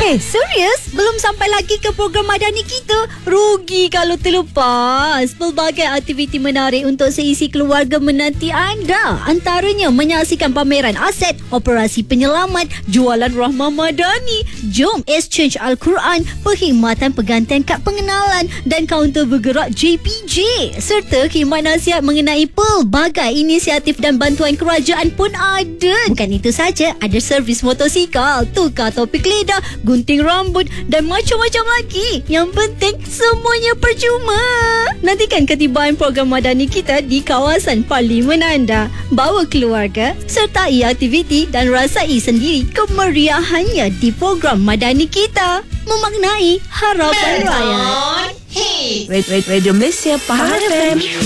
Serius? Belum sampai lagi ke program madani kita? Rugi kalau terlepas. Pelbagai aktiviti menarik untuk seisi keluarga menanti anda. Antaranya menyaksikan pameran aset, operasi penyelamat, jualan rahmah madani, jom exchange Al-Quran, perkhidmatan pergantian kad pengenalan dan kaunter bergerak JPJ. Serta khidmat nasihat mengenai pelbagai inisiatif dan bantuan kerajaan pun ada. Bukan itu saja, ada servis motosikal, tukar topik lidah, gunting rambut dan macam-macam lagi. Yang penting semuanya percuma. Nantikan ketibaan program madani kita di kawasan parlimen anda. Bawa keluarga, sertai aktiviti dan rasai sendiri kemeriahannya di program madani kita. Memaknai harapan rakyat. Radio Malaysia Pahang FM.